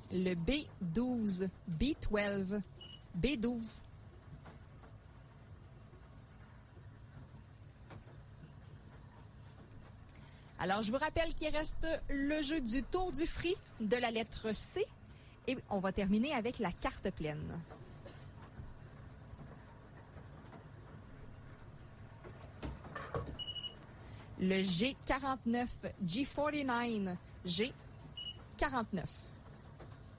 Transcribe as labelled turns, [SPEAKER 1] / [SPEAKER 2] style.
[SPEAKER 1] Le B12, B12, B12. Alors, je vous rappelle qu'il reste le jeu du tour du fruit de la lettre C. Et on va terminer avec la carte pleine. Le G49, G49, G49.